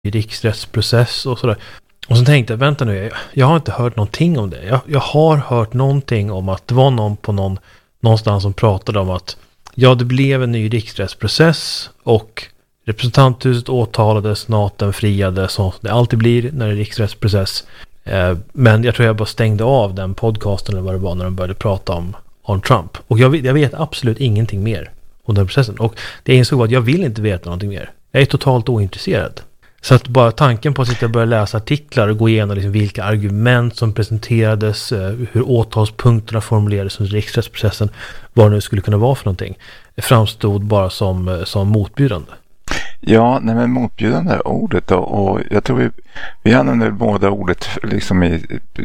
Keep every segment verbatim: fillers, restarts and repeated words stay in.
riksrättsprocess och sådär. Och så tänkte jag, vänta nu, jag, jag har inte hört någonting om det. Jag, jag har hört någonting om att det var någon på någon, någonstans som pratade om att ja, det blev en ny riksrättsprocess och representanthuset åtalades, senaten friade, så det alltid blir när det är riksrättsprocess. Eh, men jag tror jag bara stängde av den podcasten eller vad det var när de började prata om, om Trump. Och jag vet, jag vet absolut ingenting mer om den processen. Och det insåg var att jag vill inte veta någonting mer. Jag är totalt ointresserad. Så att bara tanken på att sitta och börja läsa artiklar och gå igenom liksom vilka argument som presenterades, hur åtalspunkterna formulerades under riksrättsprocessen, vad det nu skulle kunna vara för någonting, framstod bara som, som motbjudande. Ja, nej men motbjudande är ordet då, och jag tror vi, vi använder båda ordet liksom i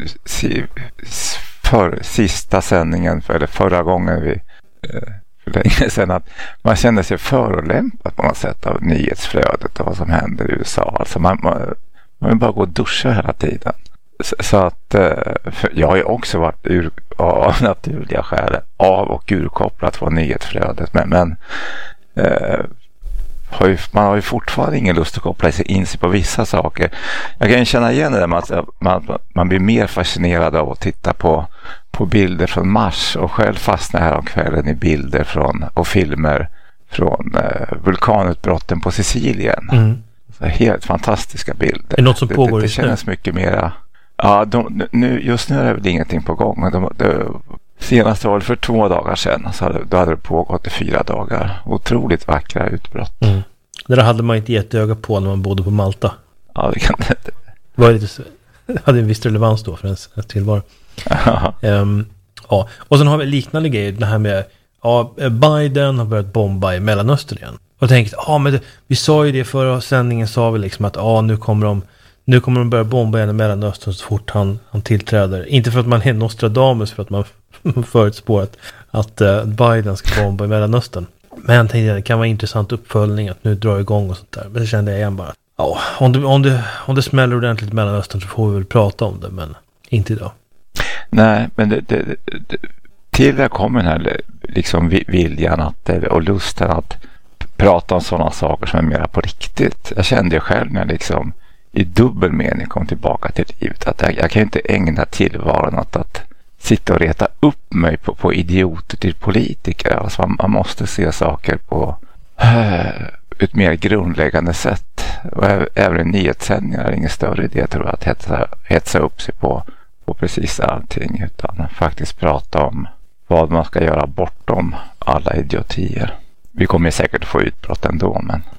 för sista sändningen, för, eller förra gången vi för länge sedan, att man kände sig förolämpad på något sätt av nyhetsflödet och vad som händer i U S A. Alltså man, man, man vill bara gå och duscha hela tiden. Så, så att jag har ju också varit ur, av naturliga skäl av och urkopplat från nyhetsflödet, men, men eh, har ju, man har ju fortfarande ingen lust att koppla sig in sig på vissa saker. Jag kan ju känna igen det med att man, man blir mer fascinerad av att titta på, på bilder från Mars, och själv fastnar här om kvällen i bilder från, och filmer från eh, vulkanutbrotten på Sicilien. Mm. Så helt fantastiska bilder. Är det något som pågår det, det, det känns nu? Mycket mera. Ja, de, nu, just nu är det väl ingenting på gång, men de, de, senast var det för två dagar sedan, så hade, då hade det pågått i fyra dagar. Otroligt vackra utbrott. Mm. Det där hade man inte gett öga på när man bodde på Malta. Ja, det kan det. Var lite, det hade en viss relevans då för ens, ens tillvaro. um, ja. Och sen har vi liknande grejer, det här med ja, Biden har börjat bomba i Mellanöstern igen. Och tänkte, ja men det, vi sa ju det förra sändningen, sa vi liksom att ja nu kommer de nu kommer de börja bomba igen i Mellanöstern så fort han, han tillträder. Inte för att man är Nostradamus, för att man förutspår att, att uh, Biden ska bomba i Mellanöstern. Men jag tänkte att det kan vara en intressant uppföljning att nu dra igång och sånt där. Men det kände jag igen bara. Ja, om det, om det, om det smäller ordentligt i Mellanöstern så får vi väl prata om det, men inte idag. Nej, men det, det, det, till det kommer den här liksom viljan att, och lusten att prata om sådana saker som är mera på riktigt. Jag kände ju själv när jag liksom i dubbel mening kom tillbaka till livet att jag, jag kan inte ägna tillvaron åt att sitta och reta upp mig på, på idioter till politiker. Alltså man, man måste se saker på äh, ett mer grundläggande sätt. Och även nyhetssändningar är ingen större idé, tror jag, att hetsa, hetsa upp sig på, på precis allting, utan faktiskt prata om vad man ska göra bortom alla idiotier. Vi kommer säkert få utbrott ändå, men